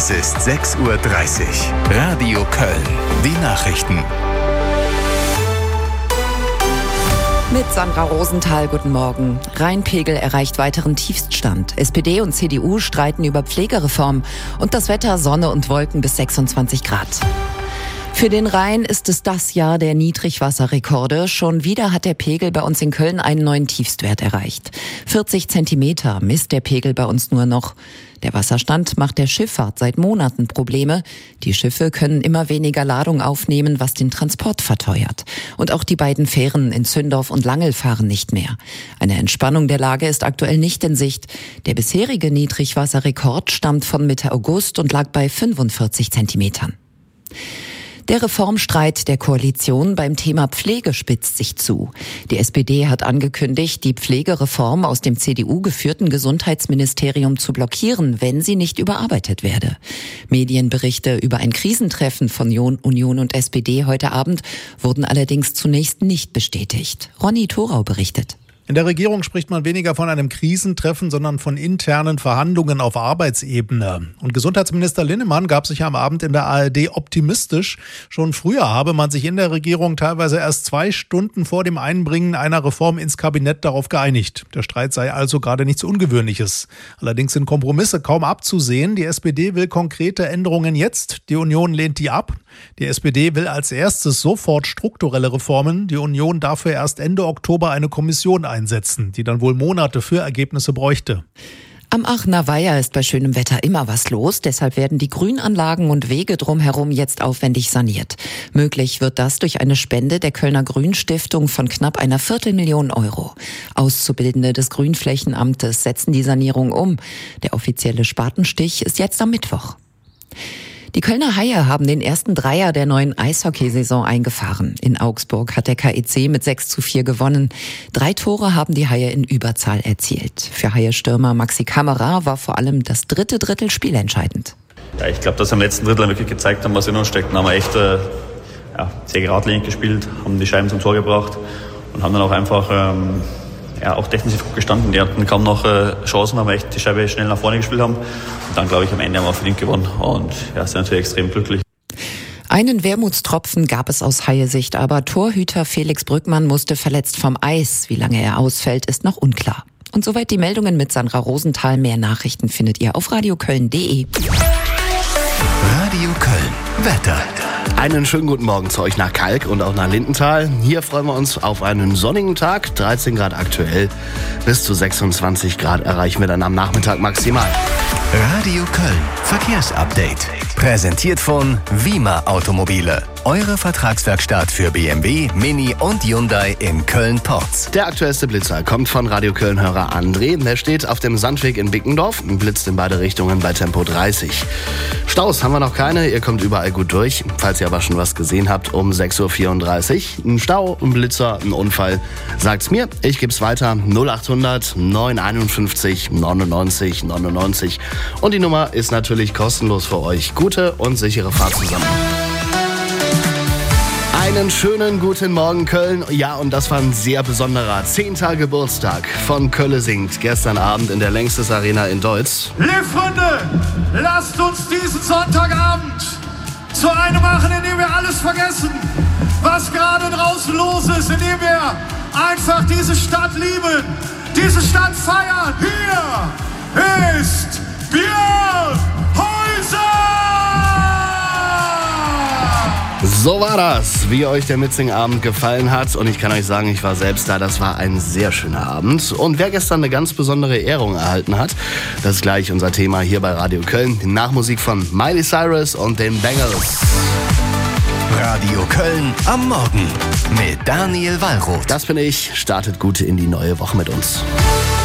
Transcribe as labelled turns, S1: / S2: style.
S1: Es ist 6:30 Uhr. Radio Köln. Die Nachrichten.
S2: Mit Sandra Rosenthal, guten Morgen. Rheinpegel erreicht weiteren Tiefststand. SPD und CDU streiten über Pflegereform und das Wetter Sonne und Wolken bis 26 Grad. Für den Rhein ist es das Jahr der Niedrigwasserrekorde. Schon wieder hat der Pegel bei uns in Köln einen neuen Tiefstwert erreicht. 40 Zentimeter misst der Pegel bei uns nur noch. Der Wasserstand macht der Schifffahrt seit Monaten Probleme. Die Schiffe können immer weniger Ladung aufnehmen, was den Transport verteuert. Und auch die beiden Fähren in Zündorf und Langel fahren nicht mehr. Eine Entspannung der Lage ist aktuell nicht in Sicht. Der bisherige Niedrigwasserrekord stammt von Mitte August und lag bei 45 Zentimetern. Der Reformstreit der Koalition beim Thema Pflege spitzt sich zu. Die SPD hat angekündigt, die Pflegereform aus dem CDU-geführten Gesundheitsministerium zu blockieren, wenn sie nicht überarbeitet werde. Medienberichte über ein Krisentreffen von Union und SPD heute Abend wurden allerdings zunächst nicht bestätigt. Ronny Thorau berichtet.
S3: In der Regierung spricht man weniger von einem Krisentreffen, sondern von internen Verhandlungen auf Arbeitsebene. Und Gesundheitsminister Linnemann gab sich am Abend in der ARD optimistisch. Schon früher habe man sich in der Regierung teilweise erst 2 Stunden vor dem Einbringen einer Reform ins Kabinett darauf geeinigt. Der Streit sei also gerade nichts Ungewöhnliches. Allerdings sind Kompromisse kaum abzusehen. Die SPD will konkrete Änderungen jetzt. Die Union lehnt die ab. Die SPD will als erstes sofort strukturelle Reformen. Die Union dafür erst Ende Oktober eine Kommission einsetzen, die dann wohl Monate für Ergebnisse bräuchte.
S2: Am Aachener Weiher ist bei schönem Wetter immer was los. Deshalb werden die Grünanlagen und Wege drumherum jetzt aufwendig saniert. Möglich wird das durch eine Spende der Kölner Grünstiftung von knapp einer 250.000 €. Auszubildende des Grünflächenamtes setzen die Sanierung um. Der offizielle Spatenstich ist jetzt am Mittwoch. Die Kölner Haie haben den ersten Dreier der neuen Eishockeysaison eingefahren. In Augsburg hat der KEC mit 6:4 gewonnen. 3 Tore haben die Haie in Überzahl erzielt. Für Haie-Stürmer Maxi Kamera war vor allem das dritte Drittel spielentscheidend.
S4: Ja, ich glaube, dass wir im letzten Drittel wirklich gezeigt haben, was in uns steckt. Da haben wir echt sehr geradlinig gespielt, haben die Scheiben zum Tor gebracht und haben dann auch einfach auch defensiv gut gestanden. Die hatten kaum noch Chancen, weil wir echt die Scheibe schnell nach vorne gespielt haben. Und dann, glaube ich, am Ende haben wir verdient gewonnen. Und sind natürlich extrem glücklich.
S2: Einen Wermutstropfen gab es aus Haie-Sicht, aber Torhüter Felix Brückmann musste verletzt vom Eis. Wie lange er ausfällt, ist noch unklar. Und soweit die Meldungen mit Sandra Rosenthal. Mehr Nachrichten findet ihr auf radioköln.de.
S1: Radio Köln. Wetter.
S5: Einen schönen guten Morgen zu euch nach Kalk und auch nach Lindenthal. Hier freuen wir uns auf einen sonnigen Tag, 13 Grad aktuell. Bis zu 26 Grad erreichen wir dann am Nachmittag maximal.
S1: Radio Köln. Verkehrsupdate. Präsentiert von Wima Automobile. Eure Vertragswerkstatt für BMW, Mini und Hyundai in Köln-Porz.
S5: Der aktuellste Blitzer kommt von Radio Köln-Hörer André. Der steht auf dem Sandweg in Bickendorf und blitzt in beide Richtungen bei Tempo 30. Staus haben wir noch keine, ihr kommt überall gut durch. Falls ihr aber schon was gesehen habt, um 6:34 Uhr. Ein Stau, ein Blitzer, ein Unfall. Sagt's mir, ich geb's weiter. 0800 951 99 99. Und die Nummer ist natürlich kostenlos für euch. Gute und sichere Fahrt zusammen. Einen schönen guten Morgen, Köln. Ja, und das war ein sehr besonderer 10. Geburtstag von Kölle singt. Gestern Abend in der Längstes Arena in Deutz.
S6: Liebe Freunde, lasst uns diesen Sonntagabend zu einem machen, in dem wir alles vergessen, was gerade draußen los ist, in dem wir einfach diese Stadt lieben, diese Stadt feiern. Hier ist Björn Häuser!
S5: So war das, wie euch der Mitsingabend gefallen hat. Und ich kann euch sagen, ich war selbst da. Das war ein sehr schöner Abend. Und wer gestern eine ganz besondere Ehrung erhalten hat, das ist gleich unser Thema hier bei Radio Köln. Die Nachmusik von Miley Cyrus und den Bangles.
S1: Radio Köln am Morgen mit Daniel Wallroth.
S5: Das bin ich. Startet gut in die neue Woche mit uns.